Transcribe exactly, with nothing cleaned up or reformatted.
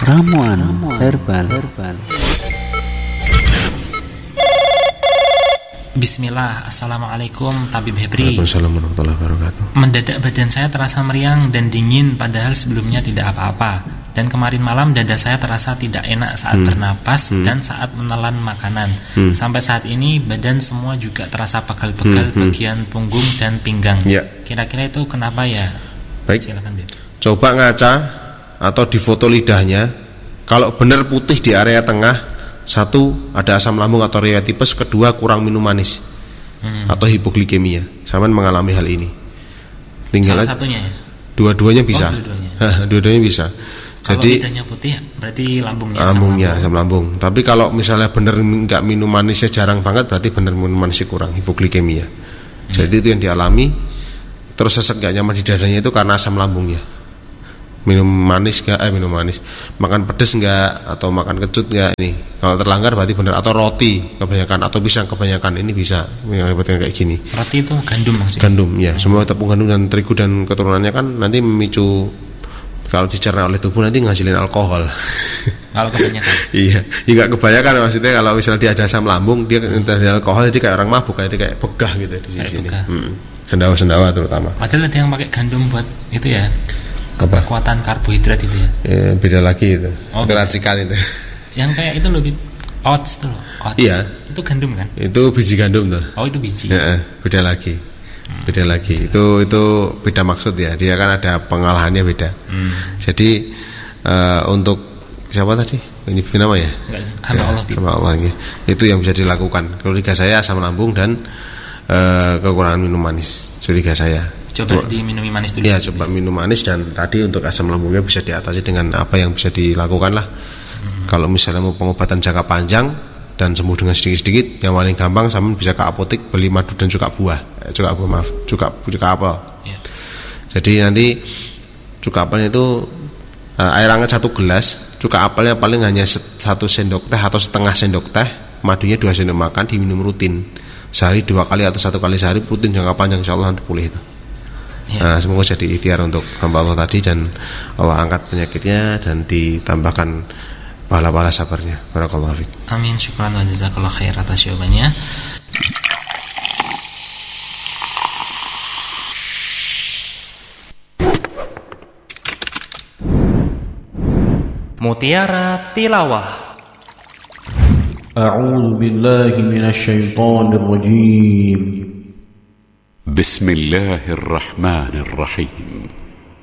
Ramuan herbal. herbal. Bismillah, Assalamualaikum Tabib Hebri. Waalaikumsalam warahmatullahi wabarakatuh. Mendadak badan saya terasa meriang dan dingin padahal sebelumnya tidak apa-apa. Dan kemarin malam dada saya terasa tidak enak saat hmm. bernapas hmm. dan saat menelan makanan. hmm. Sampai saat ini badan semua juga terasa pegal-pegal hmm. bagian punggung dan pinggang. ya. Kira-kira itu kenapa ya? Baik. Silakan, Dit. Coba ngaca atau difoto lidahnya. Kalau benar putih di area tengah, satu ada asam lambung atau riwayat tipes, kedua kurang minum manis hmm. atau hipoglikemia. Sampean mengalami hal ini. Tinggal salah satunya ya? Dua-duanya bisa. Oh, dua-duanya. Dua-duanya bisa. Kalau Jadi lidahnya putih berarti lambungnya lambungnya asam lambung. lambung. Tapi kalau misalnya benar nggak minum manisnya jarang banget, berarti benar minum manisnya kurang, hipoglikemia. Hmm. Jadi itu yang dialami. Terus sesek nggak nyaman di dadanya itu karena asam lambungnya. Minum manis nggak, eh minum manis, makan pedes nggak, atau makan kecut nggak, ini kalau terlanggar berarti benar. Atau roti kebanyakan, atau pisang kebanyakan, ini bisa menyebabkan kayak gini. Roti itu gandum maksudnya? Gandum ya, hmm. semua tepung gandum dan terigu dan keturunannya kan nanti memicu, kalau dicerna oleh tubuh nanti ngasilin alkohol. Kalau kebanyakan? Iya, nggak kebanyakan maksudnya. Kalau misalnya dia ada asam lambung, dia dari alkohol, jadi kayak orang mabuk, kayak dia kayak begah gitu di sini. Hmm. Sendawa-sendawa terutama. Padahal ada yang pakai gandum buat itu ya. Apa? Kekuatan karbohidrat itu ya. Ya beda lagi itu. Oh, itu racikan itu. Yang kayak itu lebih oats tuh loh. Oats. Iya. Itu gandum kan? Itu biji gandum tuh. Oh, itu biji. Ya, beda lagi. Hmm. Beda lagi. Itu itu beda maksud ya. Dia kan ada pengalahannya beda. Hmm. Jadi uh, untuk siapa tadi? Ini betul nama ya? Hamba Allah. Ya, hamba Allah ini. Itu yang bisa dilakukan. Curiga saya asam lambung dan uh, kekurangan minum manis. Curiga saya. Coba diminumi manis dulu. Iya, coba minum manis, dan tadi untuk asam lambungnya bisa diatasi dengan apa yang bisa dilakukan lah. Hmm. Kalau misalnya mau pengobatan jangka panjang dan sembuh dengan sedikit-sedikit, yang paling gampang sama bisa ke apotek beli madu dan cuka buah. Eh, cuka buah maaf, cuka cuka apel. Ya. Jadi nanti cuka apelnya itu uh, air hangat satu gelas, cuka apelnya paling hanya satu sendok teh atau setengah sendok teh, madunya dua sendok makan, diminum rutin sehari dua kali atau satu kali sehari, rutin jangka panjang, insya Allah nanti pulih itu. Ya. Nah, semoga jadi ikhtiar untuk hamba Allah tadi, dan Allah angkat penyakitnya dan ditambahkan pahala-pahala sabarnya. Barakallahu fiik. Amin, syukran wa jazakallahu khair atas jawabannya. Mutiara Tilawah. A'udzu billahi minasy syaithanir rajim. بسم الله الرحمن الرحيم